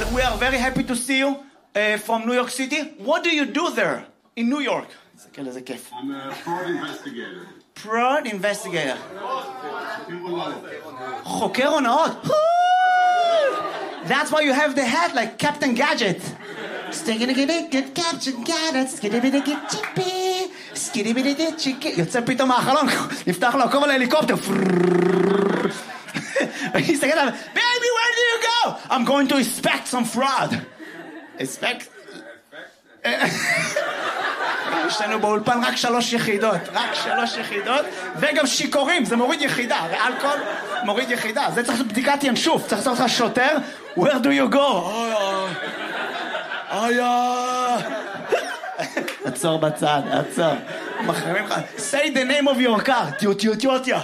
we are very happy to see you from New York City. What do you do there in New York? איזה כיף. I'm a fraud investigator. Fraud investigator. חוקר הונאות. That's why you have the hat like Captain Gadget. יוצא פתאום מהחלון, נפתח לו הכל על ההליקופטר. ויסתכל עליו, baby, where do you go? I'm going to inspect some fraud. inspect? יש לנו באולפן רק 3 יחידות, וגם שיקורים, זה מוריד יחידה, אלכוהול מוריד יחידה, זה צריך לעשות בדיקת ינשוף, צריך לעשות לך שוטר, where do you go? עצור בצד, עצור, מחרימים לך, say the name of your car, טיוטיוטיוטיה,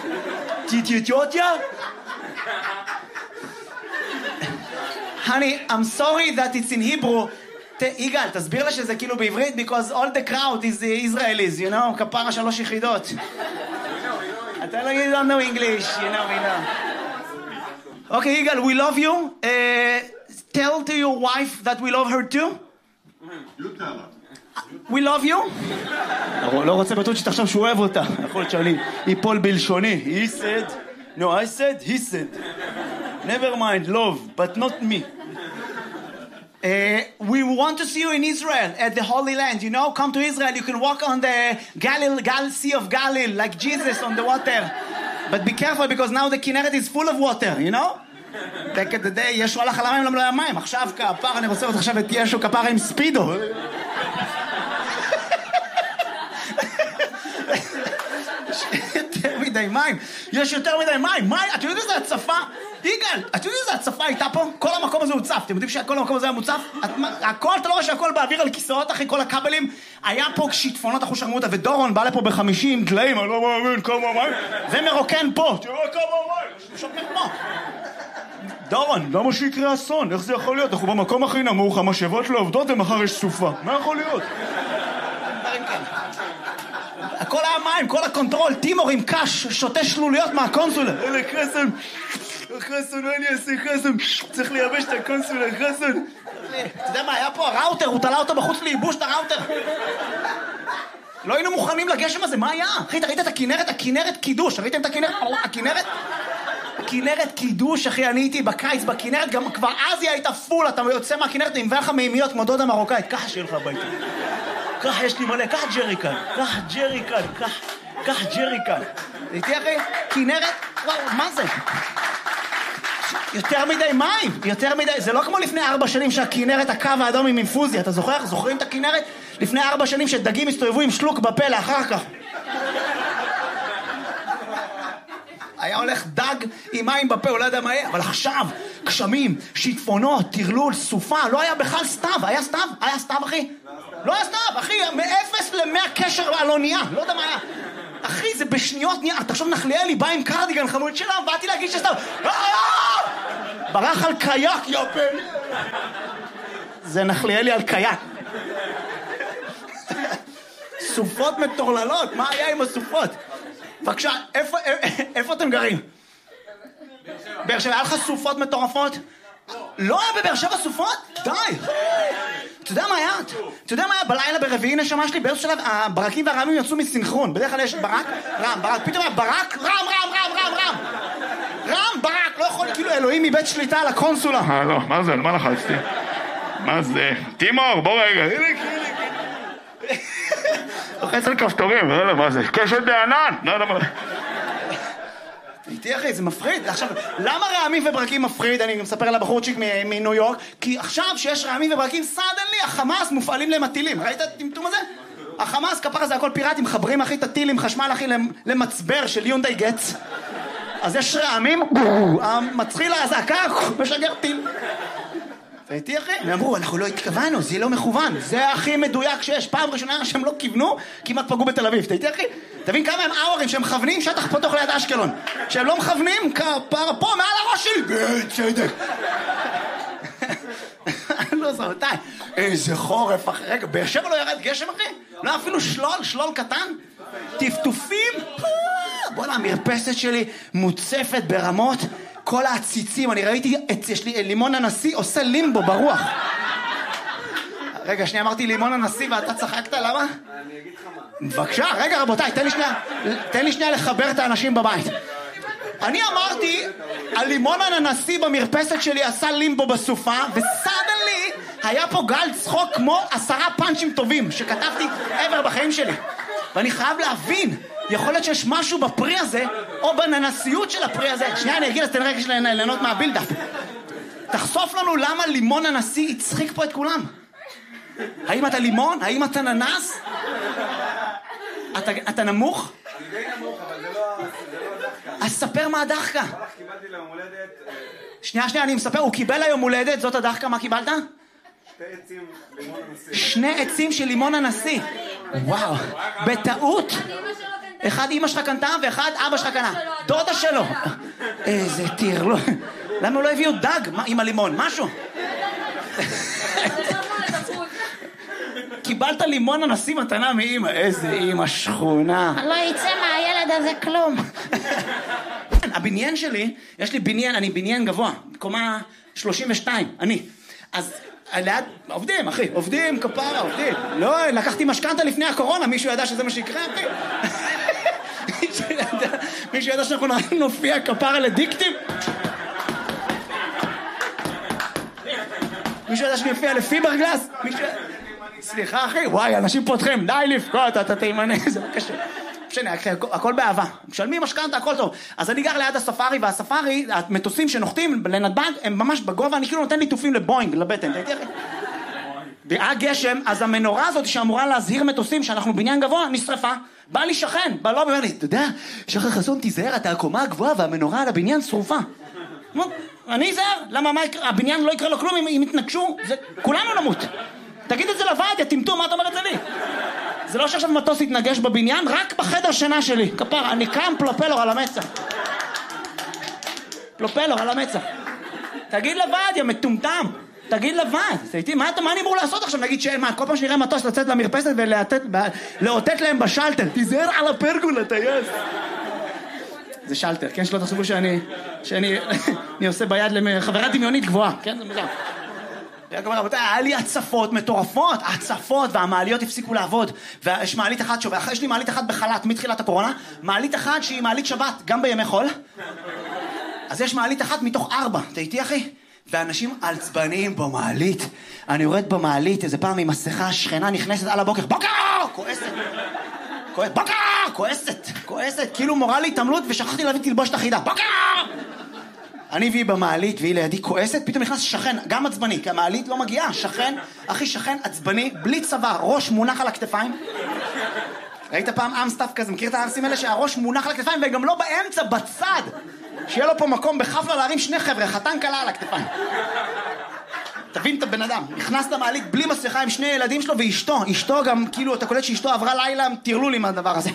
honey, I'm sorry that it's in Hebrew, יגאל, תסביר לה שזה כאילו בעברית, because all the crowd is Israelis, you know, כפרה 3 יחידות. אתה לא you don't know English, you know, we know. Okay, יגאל, we love you. Tell to your wife that we love her too. You tell her. We love you. לא רוצה בטוח שתחשוב שהוא אוהב אותה. יכול להיות שאני ייפול בלשוני. He said, no, I said, he said. Never mind, love, but not me. We want to see you in Israel at the Holy Land, you know, come to Israel, you can walk on the Sea of Galilee like Jesus on the water, but be careful because now the Kinneret is full of water, you know. back in the day ישו הלך על המים למלוא המים, עכשיו כפר אני רוצה עכשיו את ישו כפר עם ספידו. יותר מדי מים, יש יותר מדי מים, אתה יודע איזה הצפה? יגאל, אתה יודע איזה הצפה הייתה פה? כל המקום הזה הוצף, אתם יודעים שכל המקום הזה היה מוצף? הכל, אתה לא רואה שהכל באוויר על כיסאות אחרי כל הכבלים? היה פה שיטפונות אחו שרמוטה, ודורון בא לפה ב50 דליים, אני לא מאמין, כמה מים, ומרוקן פה, תראו כמה מים, שוקר פה. דורון, למה שיקרה אסון? איך זה יכול להיות? אנחנו במקום הכי נמוך, המשאבות לא עובדות ומחר יש סופה. מה יכול להיות? הכל היה מים, כל הקונטרול, טימור עם קש, שותה שלוליות מהקונסולה. אלה קסם, חסון, מה אני אעשה חסון? צריך לייבש את הקונסולה, חסון. אתה יודע מה, היה פה הראוטר, הוא תלה אותו בחוץ לייבוש את הראוטר. לא היינו מוכנים לגשם הזה, מה היה? אחי, אתה ראית את הכינרת? הכינרת קידוש, ראיתם את הכינרת? הכינרת? הכינרת קידוש, אחי, אני הייתי בקיץ בכינרת, גם כבר אז היא הייתה פול, אתה יוצא מהכינרת עם לך מימיות כמו דודה מרוקאית, ככה שיהיה לך הביתה. ככה יש לי מלא, ככה ג'ריקן, ככה ג'ריקן. ראיתי אחי, כינרת, וואו, מה זה? יותר מדי מים, יותר מדי, זה לא כמו לפני 4 שנים שהכינרת הקו האדום עם אינפוזיה, אתה זוכר? זוכרים את הכינרת? לפני 4 שנים שדגים הסתובבו עם שלוק בפה לאחר כך. היה הולך דג עם מים בפה, הוא לא יודע מה יהיה, אבל עכשיו, גשמים, שיטפונות, טרלול, סופה, לא היה בכלל סתיו, היה סתיו? היה סתיו אחי? לא היה סתיו, אחי, מ-0 ל-100 קשר על אונייה, לא יודע מה היה. אחי, זה בשניות נהיה, תחשוב נחליאלי בא עם קרדיגן חמוד שלה, באתי להגיד שסתיו, ברח על קייק, יופן. זה נחליאלי על קייק. סופות מטורללות, מה היה עם הסופות? בבקשה, איפה אתם גרים? באר שבע, היה לך סופות מטורפות? לא היה בבאר שבע סופות? די! אתה יודע מה היה? אתה יודע מה היה בלילה ברביעי נשמה שלי? באיזשהו שלב הברקים והרעמים יצאו מסינכרון. בדרך כלל יש ברק, רם, ברק, פתאום היה ברק, רם, ברק, לא יכול, כאילו אלוהים מבית שליטה על הקונסולה. לא, מה זה? על מה לחצתי? מה זה? תימור, בוא רגע. לוחץ על כפתורים, לא יודע מה זה, קשת בענן, לא יודע מה זה. איתי אחי, זה מפחיד. עכשיו, למה רעמים וברקים מפחיד? אני מספר על הבחורצ'יק מניו יורק, כי עכשיו שיש רעמים וברקים, סדנלי, החמאס מופעלים להם הטילים. ראית את הטמטום הזה? החמאס, כפרה זה הכל פיראטים, מחברים אחי את הטילים, חשמל אחי למצבר של יונדאי גץ. אז יש רעמים, מצחיל הזעקה, משגר טיל. ראיתי אחי? הם אמרו, אנחנו לא התכוונו, זה לא מכוון, זה הכי מדויק שיש. פעם ראשונה שהם לא כיוונו, כמעט פגעו בתל אביב. ראיתי אחי? תבין כמה הם אאורים שהם מכוונים שטח פתוח ליד אשקלון. שהם לא מכוונים, כפרה פה מעל הראש שלי. בצדק. לא זרתי. איזה חורף אחי. רגע, באר שבע לא ירד גשם אחי? לא אפילו שלול קטן? טפטופים? בוא'נה, המרפסת שלי מוצפת ברמות. כל העציצים, אני ראיתי, יש לי לימון הנשיא עושה לימבו ברוח. רגע, שנייה, אמרתי לימון הנשיא ואתה צחקת, למה? אני אגיד לך מה. בבקשה, רגע רבותיי, תן לי שנייה לחבר את האנשים בבית. אני אמרתי, הלימון הנשיא במרפסת שלי עשה לימבו בסופה, וסדנלי היה פה גל צחוק כמו 10 פאנצ'ים טובים שכתבתי ever בחיים שלי. ואני חייב להבין, יכול להיות שיש משהו בפרי הזה, או בננסיות של הפרי הזה. שנייה, אני אגיד, אז תן רגע ליהנות מהבילדאפ. תחשוף לנו למה לימון הנשיא הצחיק פה את כולם. האם אתה לימון? האם אתה ננס? אתה נמוך? אני די נמוך, אבל זה לא הדחקה. אז ספר מה הדחקה. קיבלתי ליום הולדת... שנייה, אני מספר, הוא קיבל היום הולדת, זאת הדחקה, מה קיבלת? 2 עצים לימון הנשיא. 2 עצים של לימון הנשיא. וואו, בטעות. אחד אמא שלך קנתה ואחד אבא שלך קנה. דודה שלו. איזה טיר, למה הוא לא הביאו דג עם הלימון? משהו. קיבלת לימון הנשיא מתנה מאמא. איזה אמא שכונה. לא יצא מהילד הזה כלום. הבניין שלי, יש לי בניין, אני בניין גבוה, קומה 32, אני. אז ליד, עובדים אחי, עובדים כפרה, עובדים. לא, לקחתי משכנתה לפני הקורונה, מישהו ידע שזה מה שיקרה, אחי. מישהו ידע שאנחנו נופיע כפרה לדיקטים? מישהו ידע שאני אופיע לפיברגלס? סליחה אחי, וואי, אנשים פותחים, די לבכות, אתה תימנה, זה לא קשה. משנה, הכל באהבה. משלמים משכנתה, הכל טוב. אז אני גר ליד הספארי, והספארי, המטוסים שנוחתים לנתב"ג, הם ממש בגובה, אני כאילו נותן ליטופים לבוינג, לבטן. היה גשם, אז המנורה הזאת שאמורה להזהיר מטוסים שאנחנו בניין גבוה, נשרפה. בא לי שכן, בא לו ואומר לי, אתה יודע, שחר חסון תיזהר, אתה הקומה הגבוהה והמנורה על הבניין שרופה. אני אזהר, למה הבניין לא יקרה לו כלום אם יתנגשו? כולנו נמות. תגיד את זה לוועד, טמטום, מה אתה אומר את זה לי? זה לא שעכשיו מטוס יתנגש בבניין, רק בחדר שינה שלי. כפר, אני קם פלופלור על המצח. פלופלור על המצח. תגיד לוועד, יא מטומטם. תגיד לוועד. מה אני אמור לעשות עכשיו? נגיד מה, כל פעם שנראה מטוס לצאת למרפסת ולאותת להם בשלטר. תיזהר על הפרגולה, טייס. זה שלטר, כן? שלא תחשבו שאני עושה ביד לחברה דמיונית גבוהה. כן? זה מוזר. היה לי הצפות מטורפות, הצפות, והמעליות הפסיקו לעבוד. ויש מעלית אחת יש לי מעלית אחת בחל"ת מתחילת הקורונה, מעלית אחת שהיא מעלית שבת, גם בימי חול. אז יש מעלית אחת מתוך 4, אתה איתי אחי? ואנשים עצבניים במעלית. אני יורד במעלית, איזה פעם עם מסכה, שכנה נכנסת על הבוקר, בוקר! כועסת. בוקר! כועסת. כאילו מורה לי התעמלות ושכחתי להביא תלבושת אחידה. בוקר! אני והיא במעלית, והיא לידי כועסת, פתאום נכנס שכן, גם עצבני, כי המעלית לא מגיעה, שכן, אחי שכן עצבני, בלי צבא, ראש מונח על הכתפיים. ראית פעם אמסטאפ כזה, מכיר את הארסים האלה שהראש מונח על הכתפיים, וגם לא באמצע, בצד, שיהיה לו פה מקום בחפלה להרים 2 חבר'ה, חתן קלה על הכתפיים. תבין את הבן אדם, נכנס למעלית בלי מסכה עם 2 ילדים שלו, ואשתו גם, כאילו, אתה קולט שאשתו עברה לילה, תירלו לי מהדבר הזה.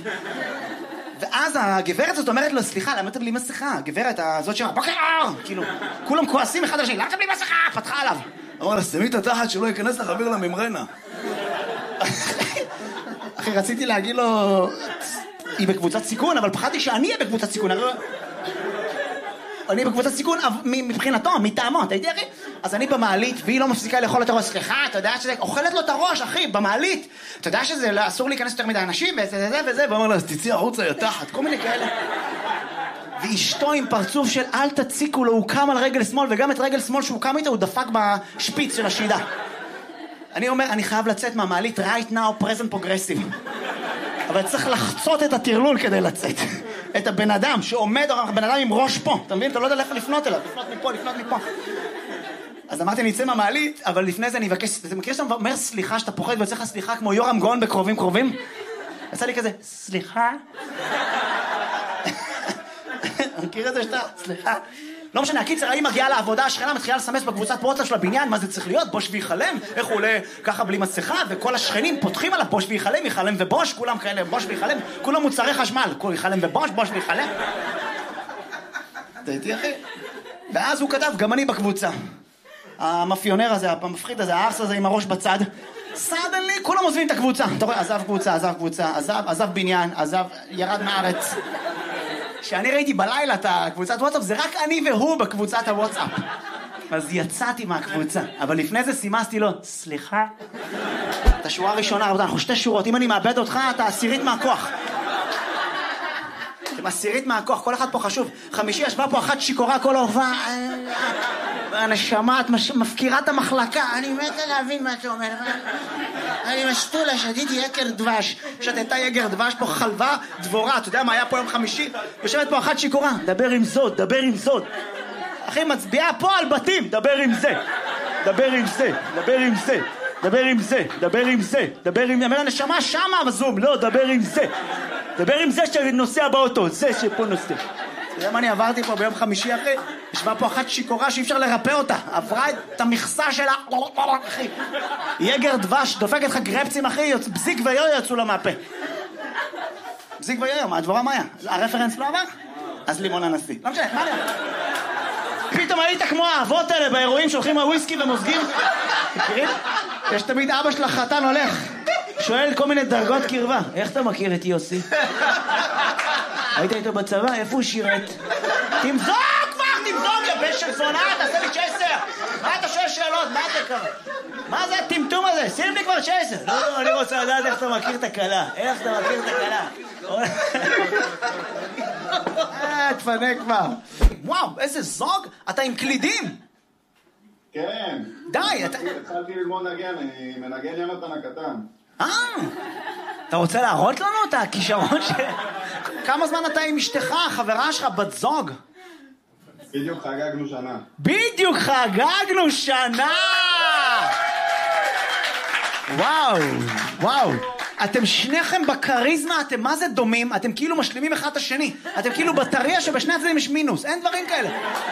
ואז הגברת הזאת אומרת לו, סליחה, למה אתה בלי מסכה? הגברת הזאת שאומרת, בוקר! כאילו, כולם כועסים אחד לשני, למה אתה בלי מסכה? פתחה עליו. אמר לה, שמי את התחת שלא ייכנס לך אוויר לממרנה. אחי, רציתי להגיד לו, היא בקבוצת סיכון, אבל פחדתי שאני אהיה בקבוצת סיכון. אני בקבוצת סיכון מבחינתו, מטעמו, אתה יודע אחי? אז אני במעלית, והיא לא מפסיקה לאכול את הראש. סליחה, אתה יודע שזה אוכלת לו את הראש, אחי, במעלית. אתה יודע שזה אסור להיכנס יותר מדי אנשים, וזה, ואומר לה, אז תצאי החוצה, יתחת, כל מיני כאלה. ואשתו עם פרצוף של אל תציקו לו, הוא קם על רגל שמאל, וגם את רגל שמאל שהוא קם איתה, הוא דפק בשפיץ של השידה. אני אומר, אני חייב לצאת מהמעלית, right now, present progressive. אבל צריך לחצות את הטרלול כדי לצאת. את הבן אדם שעומד, הבן אדם עם ראש פה, אתה מבין? אתה לא יודע איך לפנות אליו, לפנות מפה. אז אמרתי, אני אצא מהמעלית, אבל לפני זה אני אבקש, אתה מכיר שאתה אומר סליחה, שאתה פוחד ויוצא לך סליחה כמו יורם גאון בקרובים? יצא לי כזה, סליחה? מכיר את זה שאתה, סליחה? לא משנה, הקיצר, היא מגיעה לעבודה, השכנה מתחילה לסמס בקבוצת פרוטה של הבניין, מה זה צריך להיות? בוש ויחלם? איך הוא עולה ככה בלי מסכה? וכל השכנים פותחים עליו בוש ויחלם, יחלם ובוש, כולם כאלה, בוש ויחלם, כולם מוצרי חשמל, כל יחלם ובוש, בוש ויחלם. אתה איתי אחי? ואז הוא כתב, גם אני בקבוצה. המאפיונר הזה, המפחיד הזה, הארס הזה עם הראש בצד. סדנלי, כולם עוזבים את הקבוצה. אתה רואה, עזב קבוצה, עזב בניין, ירד מארץ. כשאני ראיתי בלילה את הקבוצת וואטסאפ, זה רק אני והוא בקבוצת הוואטסאפ. אז יצאתי מהקבוצה, אבל לפני זה סימסתי לו, סליחה? את השורה הראשונה, רבותיי, אנחנו 2 שורות, אם אני מאבד אותך, אתה 10 מהכוח. אתם 10 מהכוח, כל אחד פה חשוב. חמישי ישבה פה אחת שיקורה כל ההופעה. הנשמה, את מפקירה את המחלקה. אני מתה להבין מה אתה אומר. אני משתולה, שתיתי יקר דבש. שתתה יקר דבש פה חלבה דבורה. אתה יודע מה היה פה יום חמישי? יושבת פה אחת שיקורה. דבר עם זאת, דבר עם זאת. אחי, מצביעה פה על בתים. דבר עם זה. דבר עם זה, דבר עם זה. דבר עם זה, דבר עם זה. דבר עם... אומר הנשמה שמה בזום. לא, דבר עם זה. דבר עם זה שנוסע באוטו, זה שפה נוסע. אתה יודע מה אני עברתי פה ביום חמישי, אחי? ישבה פה אחת שיקורה שאי אפשר לרפא אותה. עברה את המכסה שלה, אחי. יגר דבש, דופק לך גרפצים, אחי, בזיק ויו יצאו לה מהפה. בזיק ויו, מה הדבורה מה היה? הרפרנס לא עבר? אז לימון הנשיא. לא משנה, מה אני אומר? פתאום היית כמו האבות האלה באירועים שהולכים הוויסקי ומוזגים. מכירים? יש תמיד אבא של החתן הולך. שואל כל מיני דרגות קרבה. איך אתה מכיר את יוסי? היית איתו בצבא? איפה הוא שירת? תמזוג כבר! תמזוג יא בן של זונה! תעשה לי צ'ייסר! מה אתה שואל שאלות? מה אתה קרה? מה זה הטמטום הזה? שים לי כבר צ'ייסר! לא, אני רוצה לדעת איך אתה מכיר את הכלה. איך אתה מכיר את הכלה? תפנה כבר. וואו, איזה זוג! אתה עם קלידים! כן. די, אתה... התחלתי ללמוד נגן, אני מנגן יונתן הקטן. אתה רוצה להראות לנו את הכישרון ש... כמה זמן אתה עם אשתך, חברה שלך, בת זוג? בדיוק חגגנו שנה. בדיוק חגגנו שנה! וואו, וואו. אתם שניכם בקריזמה, אתם מה זה דומים? אתם כאילו משלימים אחד את השני. אתם כאילו בטריה שבשני הצדדים יש מינוס. אין דברים כאלה.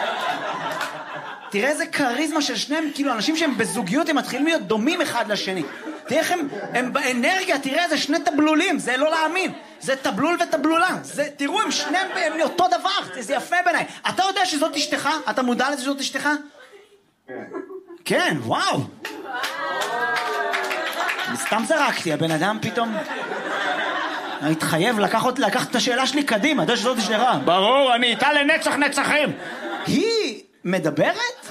תראה איזה קריזמה של שניהם, כאילו אנשים שהם בזוגיות הם מתחילים להיות דומים אחד לשני. תראה איך הם באנרגיה, תראה איזה 2 טבלולים, זה לא להאמין. זה טבלול וטבלולה. תראו, הם שניהם אותו דבר, זה יפה בעיניי. אתה יודע שזאת אשתך? אתה מודע לזה שזאת אשתך? כן. כן, וואו. סתם זרקתי, הבן אדם פתאום... התחייב לקחת את השאלה שלי קדימה, אתה יודע שזאת אשתך? ברור, אני איתה לנצח נצחים. היא מדברת?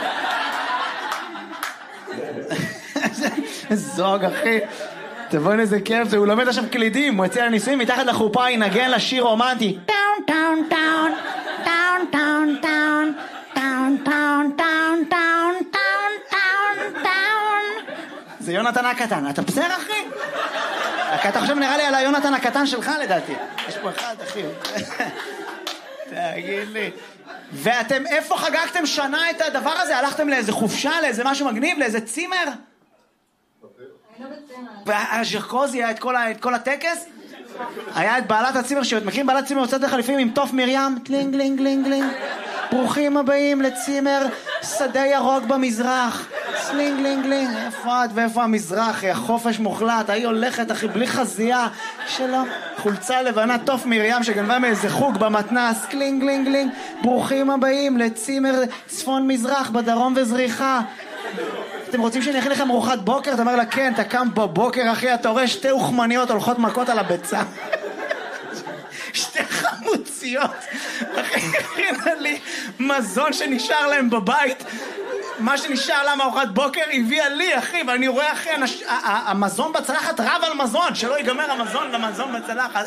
זוג, אחי. תבוא איזה כיף, הוא לומד עכשיו קלידים, הוא יצא לניסויים, מתחת לחופה ינגן לשיר רומנטי. טאון, טאון, טאון, טאון, טאון, טאון, טאון, טאון, טאון, טאון, טאון, טאון, טאון. זה יונתן הקטן, אתה בסדר, אחי? אתה חושב נראה לי על היונתן הקטן שלך, לדעתי. יש פה אחד, אחי. תגיד לי. ואתם, איפה חגגתם שנה את הדבר הזה? הלכתם לאיזה חופשה, לאיזה משהו מגניב, לאיזה צימר? והז'רקוזי היה את כל הטקס? היה את בעלת הצימר, מכירים בעלת צימר יוצאת לך לפעמים עם תוף מרים, טלינג לינג לינג לינג, ברוכים הבאים לצימר שדה ירוק במזרח, סלינג לינג לינג, איפה את ואיפה המזרח, החופש מוחלט, היא הולכת אחי בלי חזייה שלו, חולצה לבנה, תוף מרים שגנבה מאיזה חוג במתנס, קלינג לינג לינג, ברוכים הבאים לצימר צפון מזרח בדרום וזריחה. אתם רוצים שאני אכין לכם ארוחת בוקר? אתה אומר לה, כן, אתה קם בבוקר, אחי, אתה רואה 2 אוכמניות הולכות מכות על הביצה. 2 חמוציות. אחי, הכינה לי מזון שנשאר להם בבית. מה שנשאר לה מארוחת בוקר הביאה לי, אחי, ואני רואה, אחי, המזון בצלחת רב על מזון, שלא ייגמר המזון למזון בצלחת.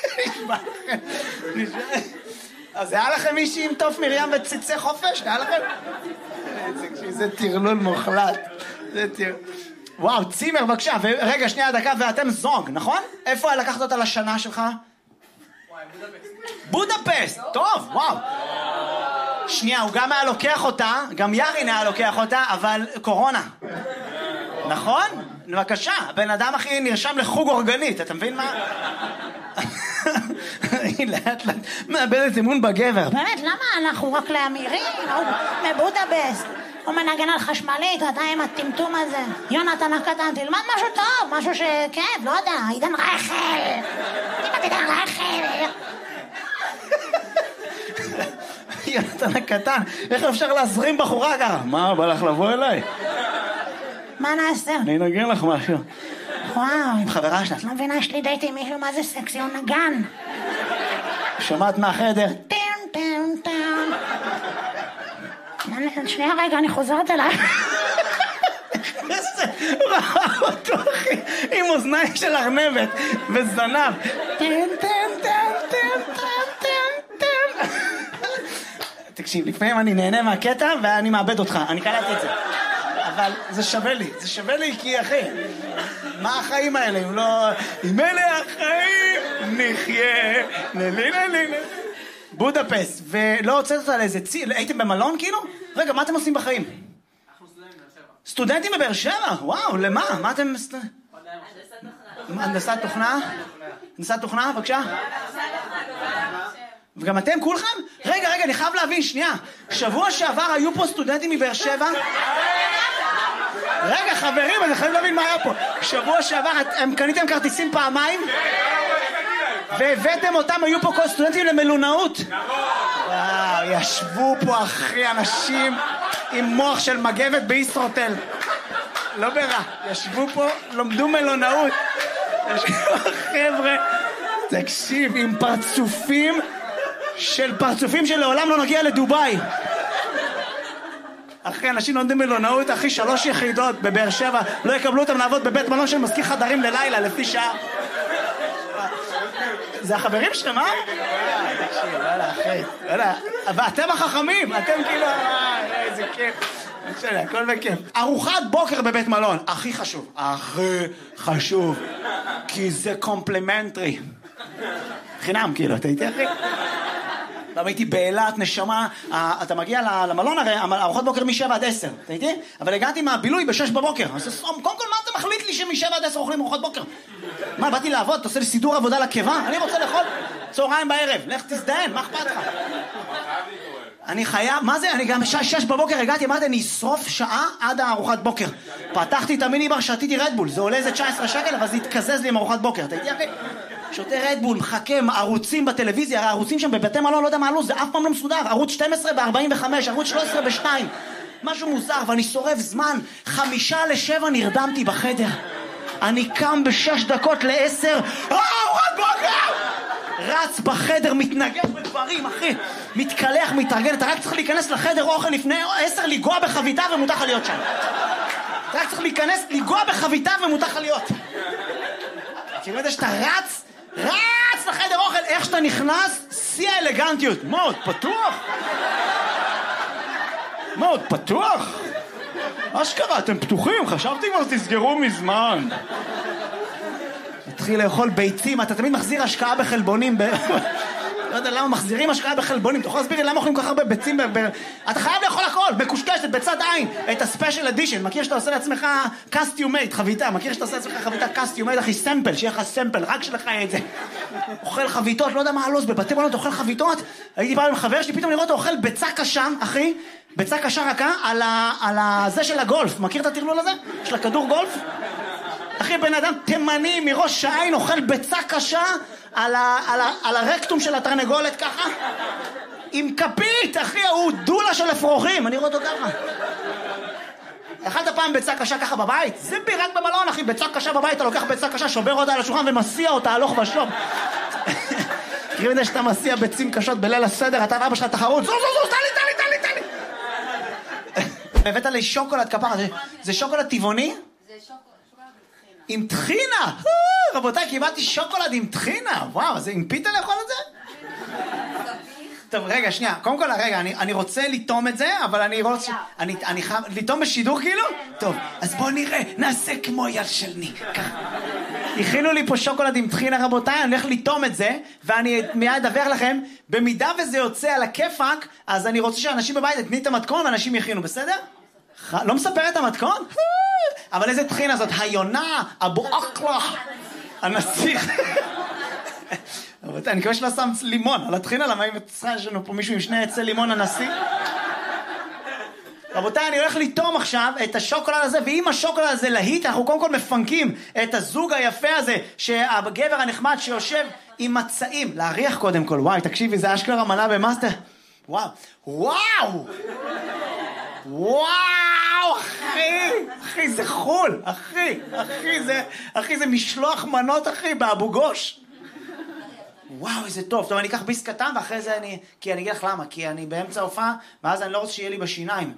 אז היה לכם מישהי עם תוף מרים וציצי חופש? היה לכם? זה טרלול מוחלט. וואו, צימר, בבקשה. רגע, שנייה, דקה, ואתם זוג, נכון? איפה לקחת אותה לשנה שלך? בודפסט. טוב, וואו. שנייה, הוא גם היה לוקח אותה, גם ירין היה לוקח אותה, אבל קורונה. נכון? בבקשה, הבן אדם הכי נרשם לחוג אורגנית, אתה מבין מה? היא לאט לאט מאבדת אמון בגבר. באמת, למה אנחנו רק לאמירים? הוא מבודפסט. הוא מנגן על חשמלית, אתה עם הטמטום הזה. יונתן הקטן, תלמד משהו טוב, משהו שכן, לא יודע, עידן רייכל. תלמד עידן רייכל. יונתן הקטן, איך אפשר להזרים בחורה ככה? מה, בא לך לבוא אליי? מה נעשה? אני אנגן לך משהו. וואו. עם חברה שלה. לא מבינה, יש לי דייט עם מישהו, מה זה סקסי, הוא נגן. שומעת מהחדר? שנייה רגע, אני חוזרת אליי. ראה אותו אחי, עם אוזניים של ארנבת וזנב. תקשיב, לפעמים אני נהנה מהקטע ואני מאבד אותך, אני קלטתי את זה. אבל זה שווה לי כי אחי, מה החיים האלה אם לא... אם אלה החיים נחיה, נלילה. בודפסט, ולא הוצאת אותה לאיזה הייתם במלון כאילו? רגע, מה אתם עושים בחיים? סטודנטים בבאר שבע? וואו, למה? מה אתם... הנדסת תוכנה? הנדסת תוכנה, בבקשה? וגם אתם כולכם? רגע, אני חייב להבין, שנייה. שבוע שעבר היו פה סטודנטים מבאר שבע? רגע, חברים, אני חייב להבין מה היה פה. שבוע שעבר, הם קניתם כרטיסים פעמיים? והבאתם אותם, היו פה כל סטודנטים למלונאות? וואו, ישבו פה אחי אנשים עם מוח של מגבת בישרוטל. לא ברע, ישבו פה, לומדו מלונאות. חבר'ה, תקשיב, עם פרצופים שלעולם לא נגיע לדוביי. אחי, אנשים לומדים מלונאות, אחי, 3 יחידות בבאר שבע, לא יקבלו אותם לעבוד בבית מלון של מזכיר חדרים ללילה, לפי שעה. זה החברים שלהם, אה? תקשיב, וואלה, אחי, וואלה. ואתם החכמים, אתם כאילו, איזה כיף. בסדר, הכל בכיף. ארוחת בוקר בבית מלון, הכי חשוב. כי זה קומפלימנטרי. חינם, כאילו, אתה איתי, אחי? פעם הייתי באילת, נשמה, אתה מגיע למלון הרי, ארוחות בוקר מ7 עד 10, אתה איתי? אבל הגעתי מהבילוי ב6 בבוקר. אז קודם כל, מה אתה מחליט לי שמ7 עד 10 אוכלים ארוחות בוקר? מה, באתי לעבוד? אתה עושה לי סידור עבודה לקיבה? אני רוצה לאכול צהריים בערב. לך תזדיין, מה אכפת לך? אני חייב, מה זה? אני גם 6 בבוקר הגעתי, אמרתי, אני אשרוף שעה עד הארוחת בוקר. פתחתי את המיניבר, שתיתי רדבול. זה עולה איזה 19 שקל, אבל זה התקזז לי עם ארוחת בוקר. אתה איתי, אחי? שותה רדבול, מחכה, ערוצים בטלוויזיה, הערוצים שם בבתי מלון, לא יודע מה עלו, זה אף פעם לא מסודר, ערוץ 12 ב-45, ערוץ 13 ב-2, משהו מוזר, ואני שורף זמן, 5:45 נרדמתי בחדר, אני קם ב6 דקות ל10, ארוחת בוקר! רץ בחדר, מתנגש בדברים, אחי, מתקלח, מתארגן, אתה רק צריך להיכנס לחדר אוכל לפני 10, לגוע בחביתה ומותר לך להיות שם. אתה רק צריך להיכנס, לגוע בחביתה ומותר לך להיות. כאילו יודע שאתה רץ לחדר אוכל, איך שאתה נכנס, שיא האלגנטיות. מאוד פתוח? מה שקרה, אתם פתוחים? חשבתי כבר תסגרו מזמן. התחיל לאכול ביצים, אתה תמיד מחזיר השקעה בחלבונים. לא יודע למה מחזירים השקעה בחלבונים. אתה יכול להסביר לי למה אוכלים כל כך הרבה ביצים? אתה חייב לאכול הכל, בקושקשת, בצד עין. את הספיישל אדישן. מכיר שאתה עושה לעצמך קסטיומייט, חביתה. מכיר שאתה עושה לעצמך חביתה קסטיומייט, אחי, סמפל, שיהיה לך סמפל, רק שלך יהיה את זה. אוכל חביתות, לא יודע מה הלו"ז, בבתי מלון אוכל חביתות. הייתי בא עם חבר שלי, פתאום לראות אוכל ביצה קשה, אחי. ביצה קשה רכה על זה של הגולף. מכיר את הטרלול הזה? של הכדור גולף? אחי, בן אדם תימני מראש העין אוכל ביצה קשה על הרקטום של התרנגולת ככה עם כפית, אחי, הוא דולה של אפרוחים, אני רואה אותו ככה. אחד הפעם ביצה קשה ככה בבית, זה רק במלון, אחי, ביצה קשה בבית, אתה לוקח ביצה קשה, שובר אותה על השולחן ומסיע אותה הלוך ושוב. תראי מדי שאתה מסיע ביצים קשות בליל הסדר, אתה ואבא שלך תחרות, זו, תן לי. הבאת לי שוקולד כפרה, זה שוקולד טבעוני? זה שוקולד עם טחינה! רבותיי, קיבלתי שוקולד עם טחינה! וואו, זה עם פיתה לאכול את זה? טוב, רגע, שנייה. קודם כל, רגע, אני רוצה לטום את זה, אבל אני רוצה... אני חייב... לטום בשידור כאילו? טוב, אז בואו נראה, נעשה כמו יד של ניק. ככה. הכינו לי פה שוקולד עם טחינה, רבותיי, אני הולך לטום את זה, ואני מיד אדווח לכם, במידה וזה יוצא על הכיפק, אז אני רוצה שאנשים בבית יתני את המתכון, ואנשים יכינו, בסדר? לא מספר את המתכון? אבל איזה טחינה זאת? היונה, אבו אקלה, הנסיך. אני מקווה שלא שם לימון על הטחינה, למה אם יש לנו פה מישהו עם 2 עצי לימון הנשיא? רבותיי, אני הולך לטום עכשיו את השוקולד הזה, ואם השוקולד הזה להיט, אנחנו קודם כל מפנקים את הזוג היפה הזה, שהגבר הנחמד שיושב עם מצעים. להריח קודם כל, וואי, תקשיבי, זה אשכרה מנה במאסטר. וואו, אחי, זה חול, אחי, זה משלוח מנות, אחי, באבו גוש. וואו, איזה טוב. טוב, אני אקח ביס קטן, ואחרי זה כי אני אגיד לך למה. כי אני באמצע הופעה, ואז אני לא רוצה שיהיה לי בשיניים.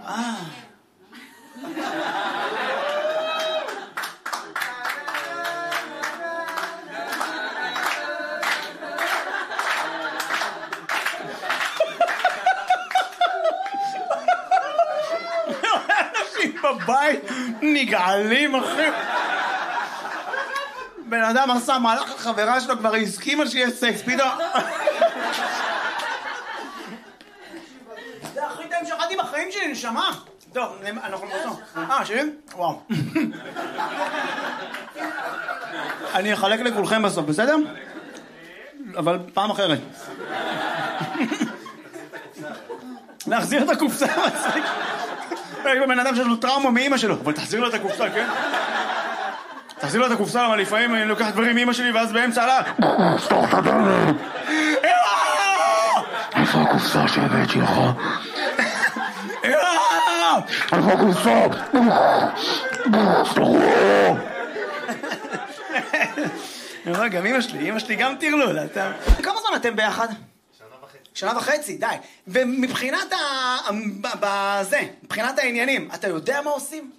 אנשים בבית נגעלים, אחי. בן אדם עשה מהלך החברה שלו, כבר הסכימה שיהיה סקס, פתאום... זה הכי טעים שאכלתי בחיים שלי, נשמה. טוב, אנחנו בסוף. שלי? וואו. אני אחלק לכולכם בסוף, בסדר? אבל פעם אחרת. להחזיר את הקופסה. יש בן אדם שיש לו טראומה מאמא שלו, אבל תחזיר לו את הקופסה, כן? תחזיר לו את הקופסה, אבל לפעמים אני לוקח דברים מאמא שלי ואז באמצע עלה. סתוך את הדלת. איפה הקופסה שהבאת שלך? איפה הקופסה? גם אמא שלי גם תרלול. כמה זמן אתם ביחד? שנה וחצי, די. ומבחינת מבחינת העניינים, אתה יודע מה עושים?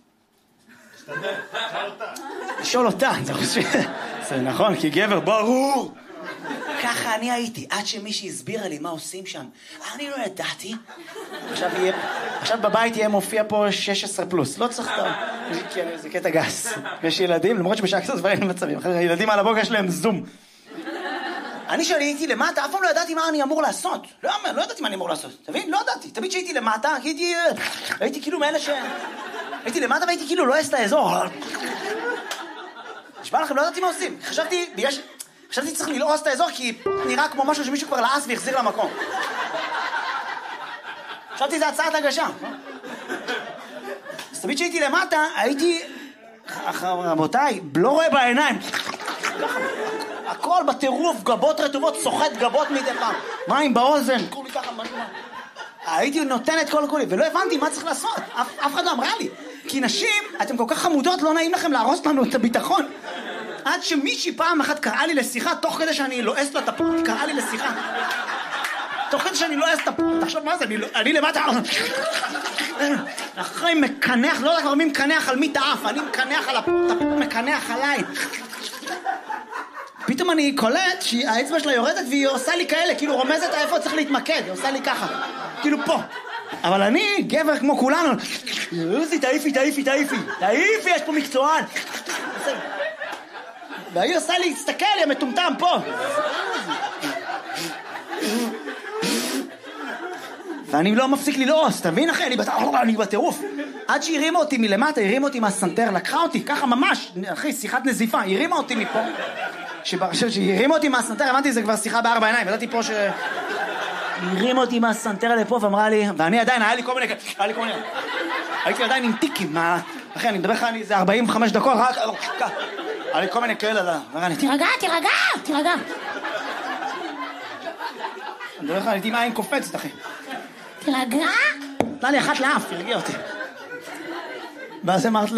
לשאול אותה. זה נכון, כי גבר, ברור. ככה אני הייתי, עד שמישהי הסבירה לי מה עושים שם. אני לא ידעתי. עכשיו בבית יהיה מופיע פה 16 פלוס. לא צריך זה קטע גס. יש ילדים, למרות שבשעה קצת דברים מצבים. ילדים על הבוקר יש להם זום. אני שהייתי למטה, אף פעם לא ידעתי מה אני אמור לעשות. לא ידעתי מה אני אמור לעשות. תבין? לא ידעתי. תמיד שהייתי למטה, הייתי כאילו מאלה הייתי למטה והייתי כאילו לא אעש את האזור. נשבע לכם, לא ידעתי מה עושים. חשבתי צריך ללעוס את האזור כי נראה כמו משהו שמישהו כבר לעס והחזיר למקום. חשבתי זה הצעת הגשה. אז תמיד שהייתי למטה, הייתי... רבותיי, לא רואה בעיניים. הכל בטירוף, גבות רטובות, סוחט גבות מדי פעם. מים באוזן, כולי ככה, הייתי נותנת כל כולי, ולא הבנתי מה צריך לעשות. אף אחד לא אמרה לי. כי נשים, אתם כל כך חמודות, לא נעים לכם להרוס לנו את הביטחון. עד שמישהי פעם אחת קראה לי לשיחה, תוך כדי שאני לועס לה את הפורט, קראה לי לשיחה. תוך כדי שאני לועס את הפורט, עכשיו מה זה? אני למטה... אחרי מקנח, לא יודע כבר מי מקנח על מי תעף, אני מקנח על הפורט, הפורט מקנח עליי. פתאום אני קולט שהאצבע שלה יורדת והיא עושה לי כאלה, כאילו רומזת איפה צריך להתמקד, היא עושה לי ככה, כאילו פה. אבל אני, גבר כמו כולנו, תעיפי, יש פה מקצוען. והיא עושה לי, תסתכל, היא המטומטם פה. ואני לא מפסיק ללעוס, תבין אחי, אני בטירוף. עד שהרימה אותי מלמטה, הרימה אותי מהסנטר, לקחה אותי, ככה ממש, אחי, שיחת נזיפה, הרימה אותי מפה. שהיא הרימה אותי מהסנטר, הבנתי, זה כבר שיחה בארבע עיניים, ידעתי פה ש... הרימה אותי מהסנטר לפה ואמרה לי, ואני עדיין, היה לי כל מיני, הייתי עדיין עם טיקים, אחי, אני מדבר לך, זה 45 דקות, רק... היה לי כל מיני כאלה, תירגע. אני מדבר לך, הייתי עם עין קופצת, אחי. תירגע? נתנה לי אחת לאף, תרגיע אותי. ואז אמרת